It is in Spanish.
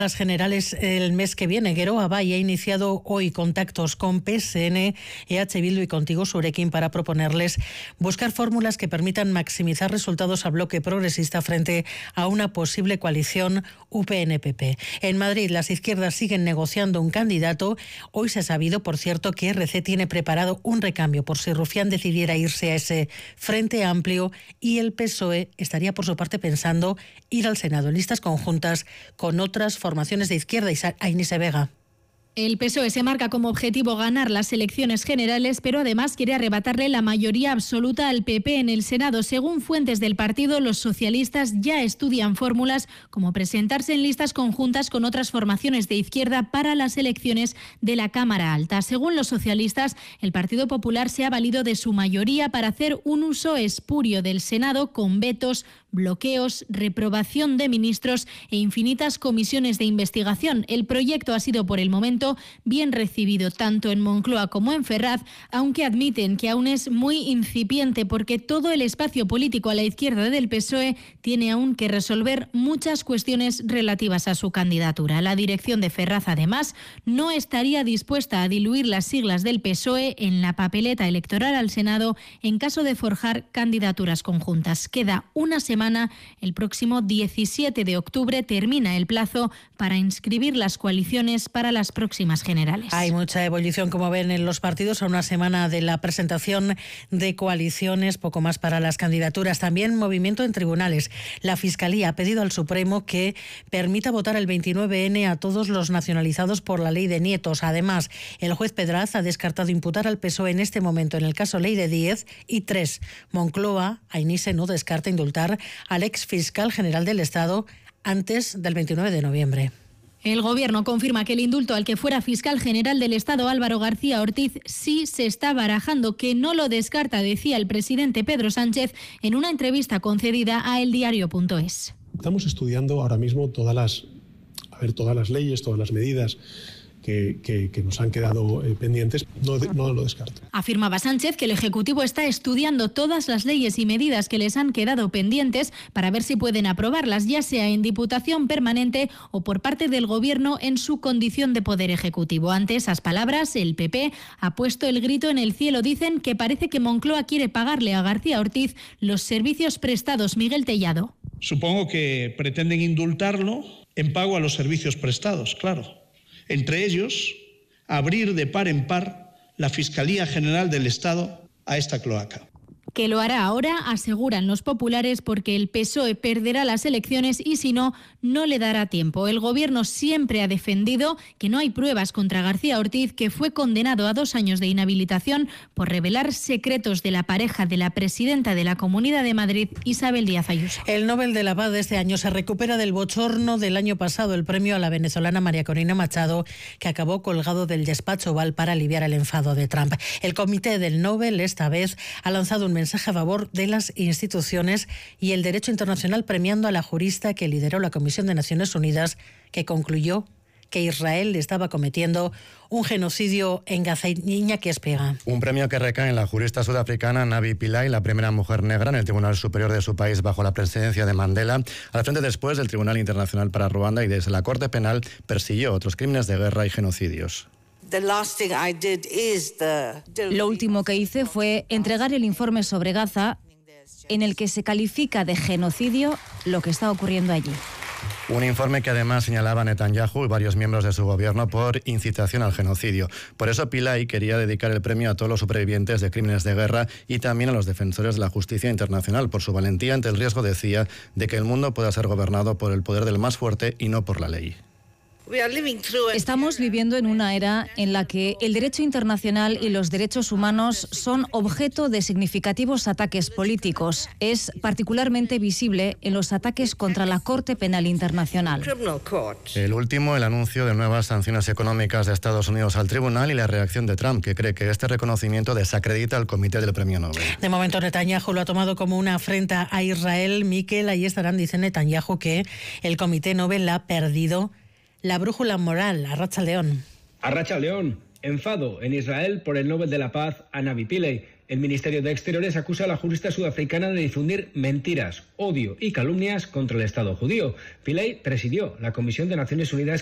Las generales el mes que viene. Geroa Bai ha iniciado hoy contactos con PSN, EH Bildu y Contigo Surekin para proponerles buscar fórmulas que permitan maximizar resultados a bloque progresista frente a una posible coalición UPN-PP. En Madrid, las izquierdas siguen negociando un candidato. Hoy se ha sabido, por cierto, que RC tiene preparado un recambio por si Rufián decidiera irse a ese Frente Amplio, y el PSOE estaría por su parte pensando ir al Senado en listas conjuntas con otras formaciones de izquierda. Ainise Vega. El PSOE se marca como objetivo ganar las elecciones generales, pero además quiere arrebatarle la mayoría absoluta al PP en el Senado. Según fuentes del partido, los socialistas ya estudian fórmulas como presentarse en listas conjuntas con otras formaciones de izquierda para las elecciones de la Cámara Alta. Según los socialistas, el Partido Popular se ha valido de su mayoría para hacer un uso espurio del Senado con vetos, bloqueos, reprobación de ministros e infinitas comisiones de investigación. El proyecto ha sido por el momento bien recibido tanto en Moncloa como en Ferraz, aunque admiten que aún es muy incipiente porque todo el espacio político a la izquierda del PSOE tiene aún que resolver muchas cuestiones relativas a su candidatura. La dirección de Ferraz, además, no estaría dispuesta a diluir las siglas del PSOE en la papeleta electoral al Senado en caso de forjar candidaturas conjuntas. Queda una semana. El próximo 17 de octubre termina el plazo para inscribir las coaliciones para las próximas generales. Hay mucha ebullición, como ven, en los partidos a una semana de la presentación de coaliciones, poco más para las candidaturas. También movimiento en tribunales. La Fiscalía ha pedido al Supremo que permita votar el 29N a todos los nacionalizados por la ley de nietos. Además, el juez Pedraz ha descartado imputar al PSOE en este momento en el caso Ley de 10 y 3. Moncloa, Ainise, no descarta indultar al ex fiscal general del Estado antes del 29 de noviembre. El Gobierno confirma que el indulto al que fuera fiscal general del Estado, Álvaro García Ortiz, sí se está barajando, que no lo descarta, decía el presidente Pedro Sánchez en una entrevista concedida a eldiario.es. Estamos estudiando ahora mismo todas las leyes, todas las medidas que nos han quedado pendientes. No lo descarto. Afirmaba Sánchez que el Ejecutivo está estudiando todas las leyes y medidas que les han quedado pendientes para ver si pueden aprobarlas, ya sea en Diputación Permanente o por parte del Gobierno en su condición de Poder Ejecutivo. Ante esas palabras, el PP ha puesto el grito en el cielo. Dicen que parece que Moncloa quiere pagarle a García Ortiz los servicios prestados. Miguel Tellado. Supongo que pretenden indultarlo en pago a los servicios prestados, claro. Entre ellos, abrir de par en par la Fiscalía General del Estado a esta cloaca. Que lo hará ahora, aseguran los populares, porque el PSOE perderá las elecciones y si no, no le dará tiempo. El Gobierno siempre ha defendido que no hay pruebas contra García Ortiz, que fue condenado a 2 años de inhabilitación por revelar secretos de la pareja de la presidenta de la Comunidad de Madrid, Isabel Díaz Ayuso. El Nobel de la Paz de este año se recupera del bochorno del año pasado, el premio a la venezolana María Corina Machado, que acabó colgado del despacho Oval para aliviar el enfado de Trump. El comité del Nobel esta vez ha lanzado un mensaje a favor de las instituciones y el derecho internacional, premiando a la jurista que lideró la Comisión de Naciones Unidas, que concluyó que Israel estaba cometiendo un genocidio en Gaza. Iñaki Espega. Un premio que recae en la jurista sudafricana Navi Pillay, la primera mujer negra en el Tribunal Superior de su país bajo la presidencia de Mandela, al frente después del Tribunal Internacional para Ruanda, y desde la Corte Penal persiguió otros crímenes de guerra y genocidios. Lo último que hice fue entregar el informe sobre Gaza, en el que se califica de genocidio lo que está ocurriendo allí. Un informe que además señalaba a Netanyahu y varios miembros de su gobierno por incitación al genocidio. Por eso Pillay quería dedicar el premio a todos los supervivientes de crímenes de guerra y también a los defensores de la justicia internacional por su valentía ante el riesgo, decía, de que el mundo pueda ser gobernado por el poder del más fuerte y no por la ley. Estamos viviendo en una era en la que el derecho internacional y los derechos humanos son objeto de significativos ataques políticos. Es particularmente visible en los ataques contra la Corte Penal Internacional. El último, el anuncio de nuevas sanciones económicas de Estados Unidos al tribunal y la reacción de Trump, que cree que este reconocimiento desacredita al comité del premio Nobel. De momento Netanyahu lo ha tomado como una afrenta a Israel. Miquel, ahí estarán, dice Netanyahu, que el comité Nobel ha perdido la brújula moral. Arratsaldeon. Arratsaldeon. Enfado en Israel por el Nobel de la Paz a Navi Pillay. El Ministerio de Exteriores acusa a la jurista sudafricana de difundir mentiras, odio y calumnias contra el Estado judío. Pillay presidió la Comisión de Naciones Unidas